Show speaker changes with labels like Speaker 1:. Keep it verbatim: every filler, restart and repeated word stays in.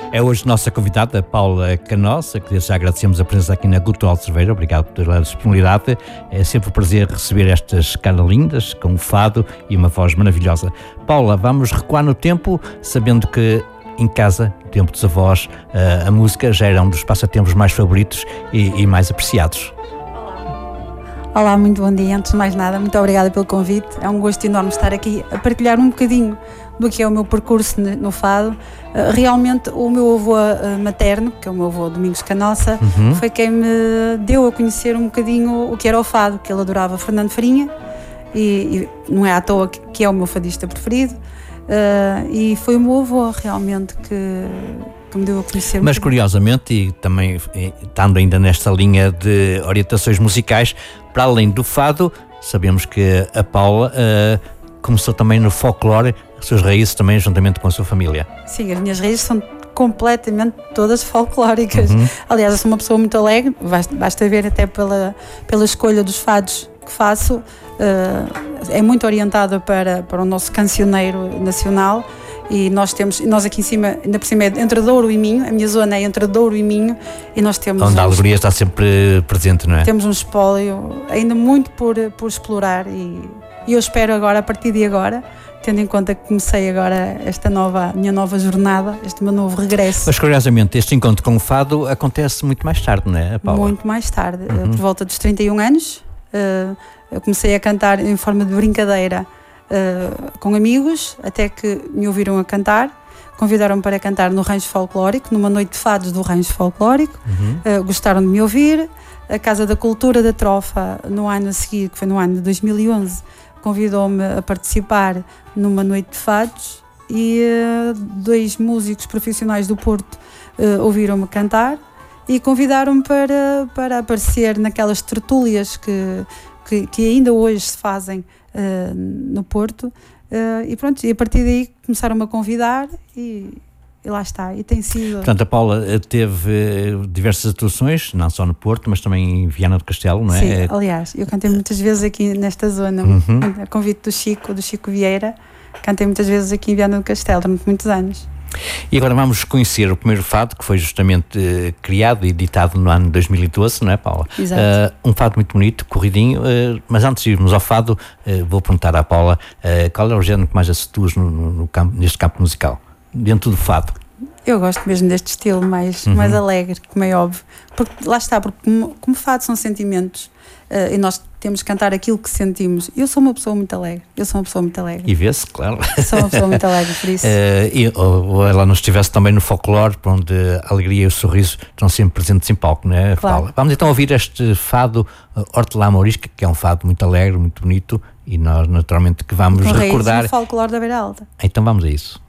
Speaker 1: É hoje nossa convidada, Paula Canossa, que desde já agradecemos a presença aqui na Cultural de Cerveira. Obrigado pela disponibilidade. É sempre um prazer receber estas caras lindas, com um fado e uma voz maravilhosa. Paula, vamos recuar no tempo, sabendo que em casa, no tempo dos avós, a música já era um dos passatempos mais favoritos e, e mais apreciados.
Speaker 2: Olá, muito bom dia. Antes de mais nada, muito obrigada pelo convite. É um gosto enorme estar aqui a partilhar um bocadinho do que é o meu percurso no fado. Realmente, o meu avô materno, que é o meu avô Domingos Canossa, uhum. foi quem me deu a conhecer um bocadinho o que era o fado, que ele adorava Fernando Farinha, e, e não é à toa que, que é o meu fadista preferido. Uh, e foi o meu avô realmente que, que me deu a conhecer.
Speaker 1: Mas curiosamente, e também estando ainda nesta linha de orientações musicais, para além do fado, sabemos que a Paula uh, começou também no folclore, as suas raízes também juntamente com a sua família.
Speaker 2: Sim, as minhas raízes são completamente todas folclóricas. Uhum. Aliás, eu sou uma pessoa muito alegre, basta, basta ver até pela, pela escolha dos fados que faço, uh, é muito orientada para, para o nosso cancioneiro nacional, e nós temos, nós aqui em cima, ainda por cima é entre Douro e Minho, a minha zona é entre Douro e Minho, e nós temos...
Speaker 1: Onde
Speaker 2: um,
Speaker 1: a alegria está sempre presente, não é?
Speaker 2: Temos um espólio ainda muito por, por explorar, e, e eu espero agora, a partir de agora, tendo em conta que comecei agora esta nova, minha nova jornada, este meu novo regresso.
Speaker 1: Mas curiosamente, este encontro com o fado acontece muito mais tarde, não é, Paula?
Speaker 2: Muito mais tarde,
Speaker 1: uhum.
Speaker 2: por volta dos trinta e um anos, uh, eu comecei a cantar em forma de brincadeira uh, com amigos, até que me ouviram a cantar, convidaram-me para cantar no Rancho Folclórico, numa noite de fados do Rancho Folclórico, uhum. uh, gostaram de me ouvir. A Casa da Cultura da Trofa, no ano a seguir, que foi no ano de dois mil e onze, convidou-me a participar numa noite de fados, e uh, dois músicos profissionais do Porto uh, ouviram-me cantar e convidaram-me para, para aparecer naquelas tertúlias que, que, que ainda hoje se fazem uh, no Porto, uh, e pronto, e a partir daí começaram-me a convidar, e, e lá está, e tem sido...
Speaker 1: Portanto, a Paula teve diversas atuações, não só no Porto, mas também em Viana do Castelo, não é?
Speaker 2: Sim, aliás, eu cantei muitas vezes aqui nesta zona, uhum. a convite do Chico, do Chico Vieira, cantei muitas vezes aqui em Viana do Castelo durante muitos anos.
Speaker 1: E agora vamos conhecer o primeiro fado, que foi justamente uh, criado e editado no ano de dois mil e doze, não é, Paula?
Speaker 2: Exato.
Speaker 1: Uh, um fado muito bonito, corridinho, uh, mas antes de irmos ao fado, uh, vou perguntar à Paula uh, qual é o género que mais a situas no, no, no campo, neste campo musical, dentro do fado?
Speaker 2: Eu gosto mesmo deste estilo mais, uhum. mais alegre, como é óbvio, porque lá está, porque como, como fado são sentimentos, uh, e nós temos que cantar aquilo que sentimos. Eu sou uma pessoa muito alegre, eu sou uma pessoa muito alegre.
Speaker 1: E vê-se, claro.
Speaker 2: Sou uma pessoa muito alegre, por isso.
Speaker 1: Uh, e, ou, ou ela não estivesse também no folclore, onde a alegria e o sorriso estão sempre presentes em palco, não é?
Speaker 2: Claro.
Speaker 1: Vamos então ouvir este fado uh, Hortelã Mourisca, que é um fado muito alegre, muito bonito, e nós naturalmente que vamos
Speaker 2: com
Speaker 1: recordar.
Speaker 2: Com folclore da Beira Alta.
Speaker 1: Então vamos a isso.